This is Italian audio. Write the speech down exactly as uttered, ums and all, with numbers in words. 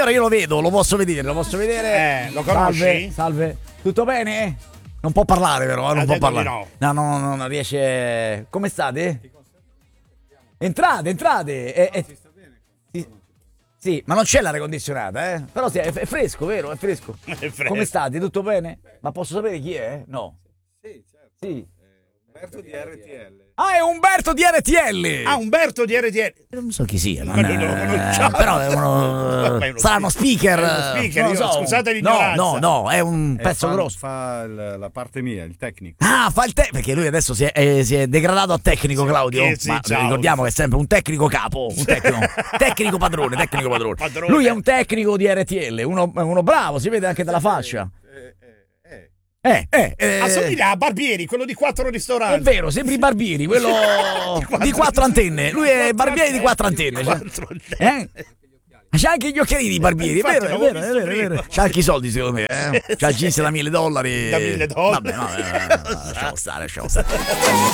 signore io lo vedo, lo posso vedere, lo posso vedere. Eh, lo conosci? Salve, salve. Tutto bene? Non può parlare però, eh, non Ha può detto di parlare. No. no, no, no, non riesce. Come state? Entrate, entrate. Eh, eh. Sì, sì, ma non c'è l'aria condizionata, eh? Però sì, è, è fresco, vero? È fresco. È fresco. Come state? Tutto bene? Ma posso sapere chi è? No. Sì, certo. Sì. Umberto di R T L. Ah, è Umberto di R T L. Ah, Umberto di R T L. Non so chi sia, non, Ma noi non lo conosciamo. però è uno, Vabbè, uno sarà uno speaker. È uno speaker, non lo io- so. scusate l'ignoranza. No, no, no, è un Eh, pezzo fa, grosso. Fa il- la parte mia, il tecnico. Ah, fa il te perché lui adesso si è, eh, si è degradato a tecnico, Claudio. che sì, Ma ciao. ricordiamo che è sempre un tecnico capo, un tecnico, tecnico padrone, tecnico padrone. Padrone. Lui è un tecnico di R T L, uno, uno bravo, si vede anche dalla fascia. Eh, eh, eh. Eh, eh, eh, Assomiglia a Barbieri, quello di quattro è ristoranti. vero, sembri Barbieri, quello di quattro antenne. Lui è Barbieri di quattro antenne. cioè. Quattro antenne. Eh? C'ha anche gli occhialini di Barbieri, è Infatti, vero, è l'avevo vero, è visto vero, è prima. vero. C'ha anche i soldi secondo me, eh? C'ha il jeans da mille dollari. Da mille dollari. Vabbè, vabbè, vabbè, lasciamo stare, lasciamo stare.